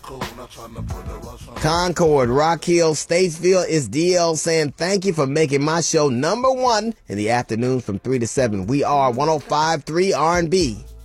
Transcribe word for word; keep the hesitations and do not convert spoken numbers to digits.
Concord, Rock Hill, Statesville, is D L saying thank you for making my show number one in the afternoons from three to seven. We are one oh five point three R and B.